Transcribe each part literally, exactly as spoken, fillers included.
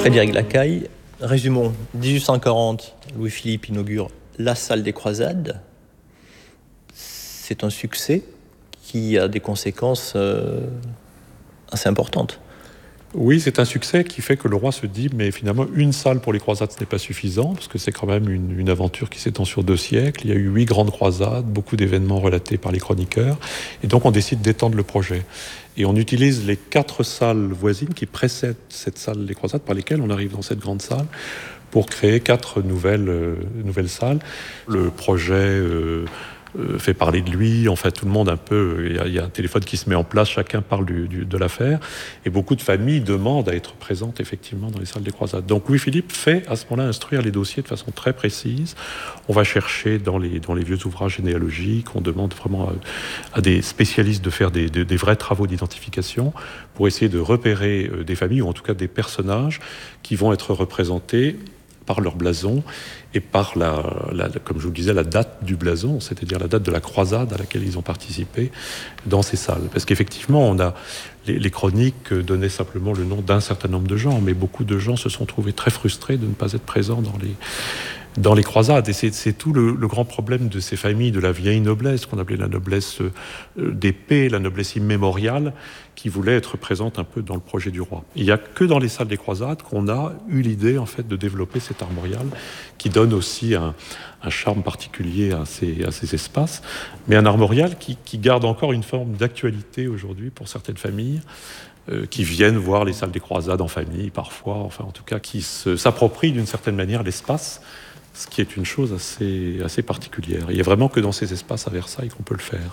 Frédéric Lacaille. Résumons. dix-huit cent quarante, Louis-Philippe inaugure la salle des croisades. C'est un succès qui a des conséquences euh, assez importantes. Oui, c'est un succès qui fait que le roi se dit mais finalement une salle pour les croisades ce n'est pas suffisant parce que c'est quand même une, une aventure qui s'étend sur deux siècles. Il y a eu huit grandes croisades, beaucoup d'événements relatés par les chroniqueurs et donc on décide d'étendre le projet. Et on utilise les quatre salles voisines qui précèdent cette salle des croisades par lesquelles on arrive dans cette grande salle pour créer quatre nouvelles, euh, nouvelles salles. Le projet euh, euh, fait parler de lui, en fait tout le monde un peu, il y a, il y a un téléphone qui se met en place, chacun parle du, du, de l'affaire, et beaucoup de familles demandent à être présentes effectivement dans les salles des croisades. Donc Louis-Philippe fait à ce moment-là instruire les dossiers de façon très précise. On va chercher dans les, dans les vieux ouvrages généalogiques, on demande vraiment à, à des spécialistes de faire des, des, des vrais travaux d'identification pour essayer de repérer des familles, ou en tout cas des personnages qui vont être représentés par leur blason et par, la, la, comme je vous le disais, la date du blason, c'est-à-dire la date de la croisade à laquelle ils ont participé dans ces salles. Parce qu'effectivement, on a, les, les chroniques donnaient simplement le nom d'un certain nombre de gens, mais beaucoup de gens se sont trouvés très frustrés de ne pas être présents dans les, dans les croisades. Et c'est, c'est tout le, le grand problème de ces familles de la vieille noblesse, qu'on appelait la noblesse d'épée, la noblesse immémoriale, qui voulait être présente un peu dans le projet du roi. Il n'y a que dans les salles des croisades qu'on a eu l'idée en fait de développer cet armorial qui donne aussi un, un charme particulier à ces, à ces espaces, mais un armorial qui, qui garde encore une forme d'actualité aujourd'hui pour certaines familles euh, qui viennent voir les salles des croisades en famille parfois, enfin en tout cas qui se, s'approprient d'une certaine manière l'espace, ce qui est une chose assez, assez particulière. Il n'y a vraiment que dans ces espaces à Versailles qu'on peut le faire.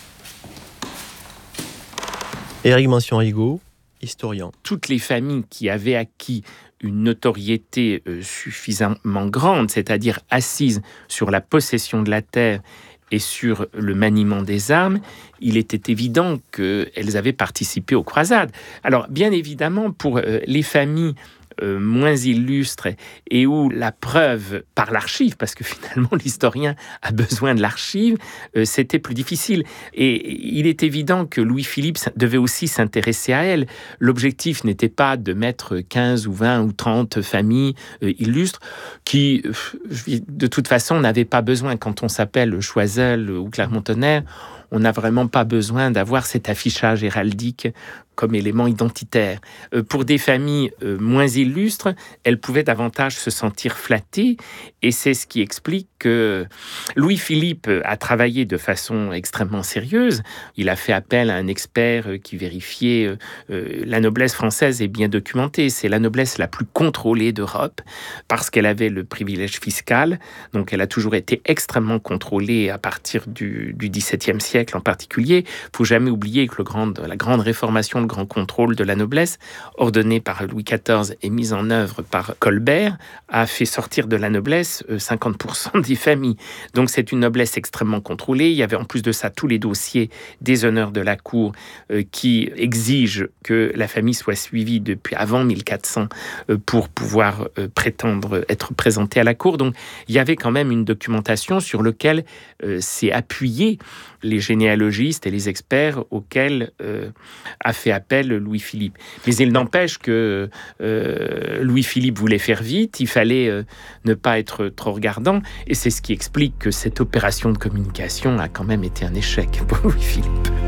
Éric Mention-Rigaud, historien. Toutes les familles qui avaient acquis une notoriété euh, suffisamment grande, c'est-à-dire assise sur la possession de la terre et sur le maniement des armes, il était évident qu'elles avaient participé aux croisades. Alors, bien évidemment, pour euh, les familles Euh, moins illustres et où la preuve par l'archive, parce que finalement l'historien a besoin de l'archive, euh, c'était plus difficile. Et il est évident que Louis-Philippe devait aussi s'intéresser à elle. L'objectif n'était pas de mettre quinze ou vingt ou trente familles euh, illustres qui, euh, de toute façon, n'avaient pas besoin. Quand on s'appelle Choiseul ou Clermont-Tonnerre, on n'a vraiment pas besoin d'avoir cet affichage héraldique comme élément identitaire. Euh, pour des familles euh, moins illustres, elles pouvaient davantage se sentir flattées, et c'est ce qui explique que Louis-Philippe a travaillé de façon extrêmement sérieuse. Il a fait appel à un expert euh, qui vérifiait euh, euh, la noblesse française est bien documentée. C'est la noblesse la plus contrôlée d'Europe, parce qu'elle avait le privilège fiscal, donc elle a toujours été extrêmement contrôlée à partir du, du XVIIe siècle en particulier. Il ne faut jamais oublier que le grand, la grande réformation, le grand contrôle de la noblesse, ordonné par Louis quatorze et mis en œuvre par Colbert, a fait sortir de la noblesse cinquante pour cent des familles. Donc c'est une noblesse extrêmement contrôlée. Il y avait en plus de ça tous les dossiers des honneurs de la cour euh, qui exigent que la famille soit suivie depuis avant mille quatre cents euh, pour pouvoir euh, prétendre être présentée à la cour. Donc il y avait quand même une documentation sur laquelle euh, s'est appuyé les généalogistes et les experts auxquels euh, a fait appel Louis-Philippe. Mais il n'empêche que euh, Louis-Philippe voulait faire vite, il fallait euh, ne pas être trop regardant, et c'est ce qui explique que cette opération de communication a quand même été un échec pour Louis-Philippe.